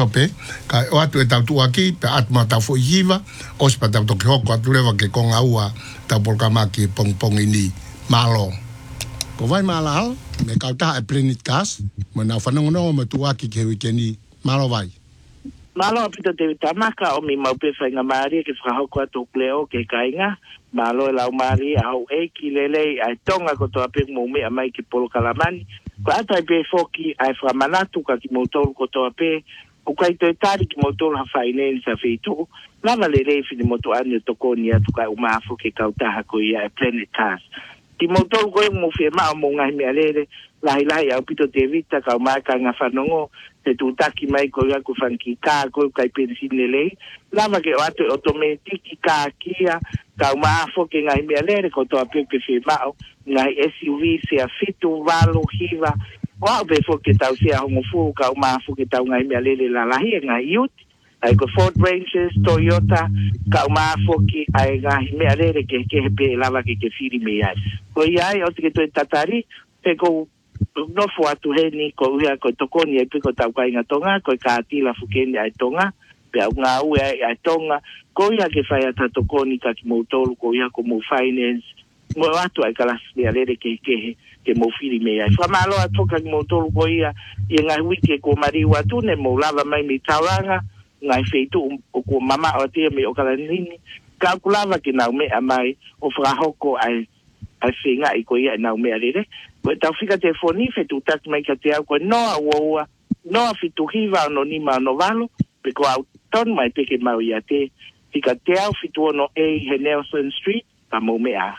pisope ka o atu e tau tuaki pe atma tau fo hiva o spa tau toki hoko atu lewa ke konga ua tau polkama ki pong ini malo ko vai malal me kauta e plenitas mo na whanongono me tuaki ke wikeni malo vai malo pito te tamaka o mi mau pe whainga maari ke whahoko atu kleo ke kainga malo e lau maari au e ki lele ai tonga ko toa pe mo me amai ki polo kalamani ko ata pe foki ai whamanatu ka ki motoru ko toa pe o kai to tari ki motoru ha whaineni sa feitu lava le reifi ni moto ane tokoni atu kai umafo ke kautaha ko ia e plenitas ki motoru ko e mo fie maa mo ngai mea lere lahi au pito te vita ka umaka nga whanongo te tutaki mai ko ia ko whanki ka ko kai pensine lei lava ke o atu automatiki ka kia ka umafo ke ngai mea lere ko toa pe fie mao ngai SUV se a fitu valo hiva wa be fo ke tau se a hongofu ka umafo ke tau ngai mea lere la lahi ngai youth ai ko Ford Rangers, Toyota, ka umafo ki ai ngai mea lere ke hepe lava ke whiri me ai ko iai o te ke toi tatari te ko no fo atu heni ko uia ko tokoni e piko tau kainga tonga ko ka atila fukeni ai tonga pe au ngā ue ai tonga ko ia ke whai ata tokoni ka ki moutolu ko ia ko mo finance mo atu ai kalasi mea lere ke mo whiri me ai whamalo atoka ki moutolu ko ia i ngai wike ko mariu atu ne mo lava mai mi tauranga ngai feitu o ko mama o tia me o kalanini ka kulava ki nau mea mai o whahoko ai whinga i ko ia nau mea lere ko tau fika te foni fetu tak mai ka te au ko noa ua noa fitu hiva no ni ma no valo pe ko au ton mai peke mau ia te fika te au fitu ono he Nelson Street ka mo mea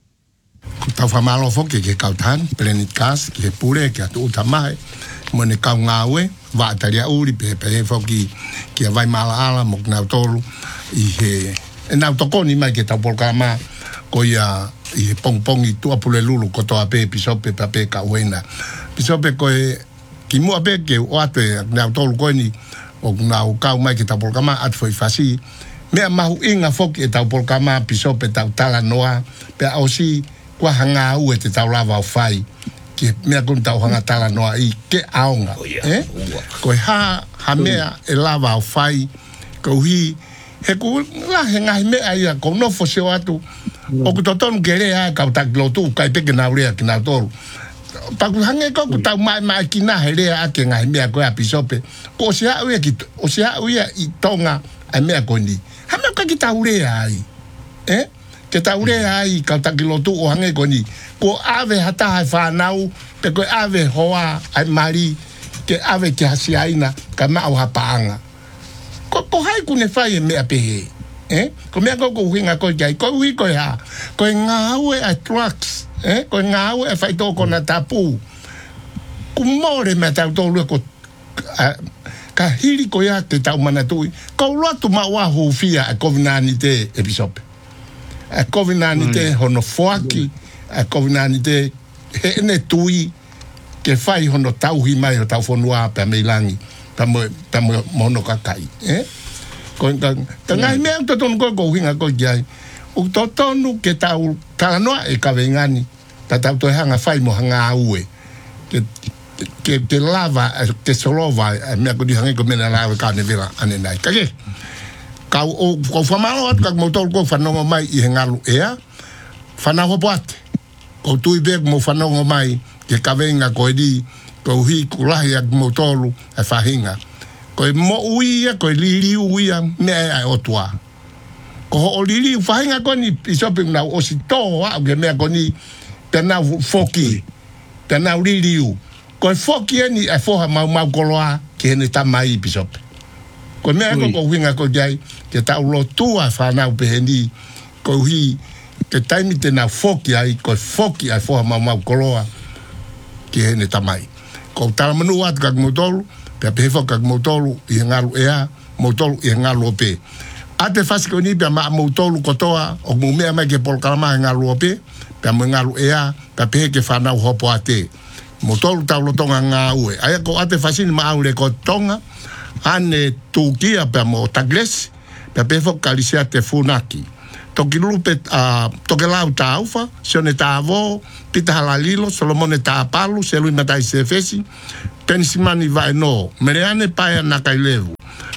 tau whamalo foke ke kautan plenitas ke pure ke atu utamae mo ne kau ngawe va taria uri pe foki ke vai mala mo na tolu i he na tokoni mai ke tau polkama ko ia i pong i tua pule lulu ko toa pe pisope pape ka wena pisope ko e ki mua pe ke o ate na tolu ko ni o na o ka mai ki ta polkama at foi fasi me mahu inga foki e ta polkama pisope ta tala noa pe ausi kwa hanga u e te ta lava fai ke me kun ta hanga tala noa i ke aonga ko ha mea e lava fai ko hi he ku la henga me ai ko no fo se atu o ku toton gere a ka ta glotu ka pe ke na ure ki na tolu pa ku hange ko ku ta mai ki na hele a ke ngai me ko a pisope ko se a ue ki o se a ue i tonga a me ko ni ha me ka ki ta ure ai ke ta ure ai ka ta glotu o hange ko ni ko ave hata ha fa nau pe ko ave hoa ai mari ke ave ke hasiaina ka ma o hapanga ko hai ku ne fai me ape ko me ko winga ko jai ko wi ko ya ko ngawe a trucks ko ngawe a fai to ko na tapu ku more me ta to lu ko ka hiri ko ya te ta mana tu ko lo tu ma wa ho fia a covenante episode a covenante hono foaki a covenante ne tui ke fai hono tau hi mai o tau fonua pe meilangi tamo mono kakai ko ngai me to ton ko hinga ko jai o to tonu ke tau kala no e ka vengani ta tau to hanga fai mo hanga ue ke lava ke solova me ko di hanga ko me na lava ka ne vela ane nai ka ke ka o ko famalo at ka mo to ko fa no mai i hengalu ea fa na ho boate ko tu be mo fa no mai ke ka venga ko di ko hi kulahi ak mo tolu e fa hinga ko mo uia ko lili uia me ai otua ko o lili fa hinga ko ni isope na o si to a ke me ko ni tena foki tena lili ko foki ni e fo ha mau koloa ke ne tamai isope ko me ko hinga ko jai ke ta lo tua fa na pe ni ko hi ke taimi tena foki ai ko foki ai fo ha mau koloa ke ne tamai ko tala manu at ka motolu pe fo ka motolu i ngalu ea motolu i ngalu pe ate fasi ko ni pe ma motolu ko toa o mu me ke pol kalama ngalu pe pe mo ngalu ea pe ke fa na hopo ate motolu ta lo tonga ngaue ai ko ate fasi ni ma aule ko tonga ane tukia pe mo tagles pe fo kalisia te funaki toki lupe toke lau ta ufa sione ta avo pita halalilo solomone ta palu selui matai se fesi pensimani vai no mereane paia na kailevu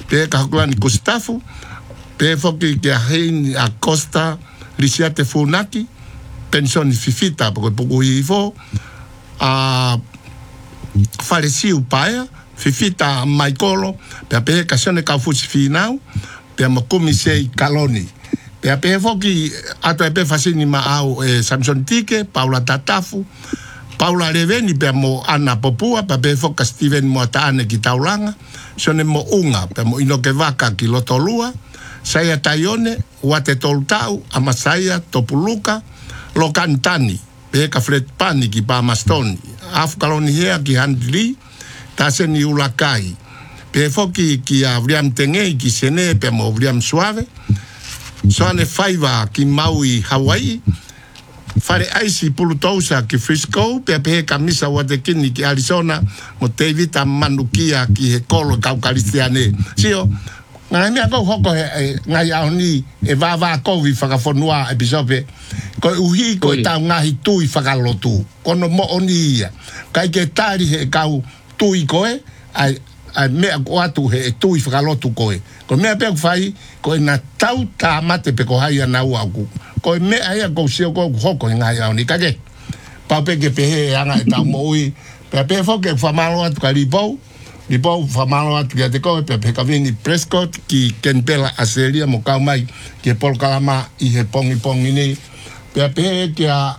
pe ka kulani Gustavo pe foki ke hein a Costa Lisiate Funaki pensioni fifita porque pouco ivo a faleciu paia fifita Maikolo pe kasione ka fusi finau pe mo komisei Kaloni pe foki ato pe fasini ma au Samson Tike Paula Tatafu Paula Reveni pe mo Ana Popua pe foka Steven Moatane ki taulanga sone mo unga pe mo inoke vaka ki lotolua saya tayone wate toltau ama saya topuluka lokantani pe ka fret pani ki pa mastoni af kaloni hea ki handli taseni ulakai pe foki ki a William Tengei ki sene pe mo William Suave soane faiva ki Maui Hawaii fare aisi pulutousa ki Frisco pe kamisa wate kini ki Arizona mo Tevita Manukia ki he kolo kaukaristiane sio ngai mea kau hoko ngai aoni vava kovi whakafonua episope ko uhi ko tau ngahi tui whakalotu kono mo oni ia kai ke tari he kau tui koe ai mea ko atu he tui whakalotu koe ko mea pek whai ko na tau tā mate pe ko hai anau aku ko mea ia ko sio ko hoko ngai aoni kake pau peke pehe anga e tau mo ui pe foke whamalo atu ka ripou Ni pau whamalo atu kia te koe pe Kavini Prescott ki Kenpela Aselia mo kau mai ki Paul Kalama i he pongi ni pe kia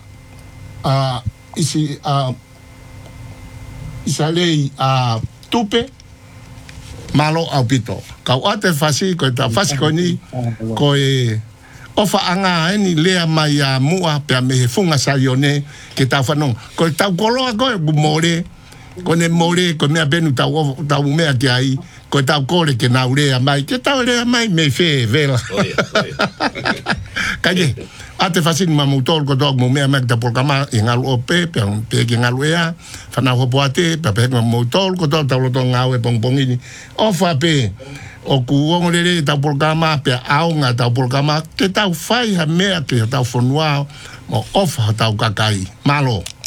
isalei tupe malo au pito kau ate fasi ko ta fasi ko ni ko ofa anga ni lea mai a mua pe me funga sayone ke ta fanon ko ta koloa ko more kone more ko mea benu tau mea ki ai ko tau kore ke na urea mai ke tau urea mai me fe vela kaje ate fasini mamutol ko dog mo mea mek ta porkama ingalu ope pe ki ngalu ea fana hopo ate pe mamutol ko dog tau loto ngawe pongpongini ofa pe o kuongolele tau porkama pe aunga tau porkama ke tau fai ha mea ke tau fonua mo ofa tau kakai malo